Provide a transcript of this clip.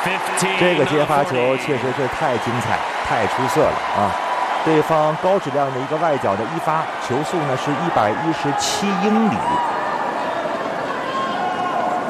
这个接发球确实是太精彩、太出色了啊！对方高质量的一个外角的一发，球速呢是117英里。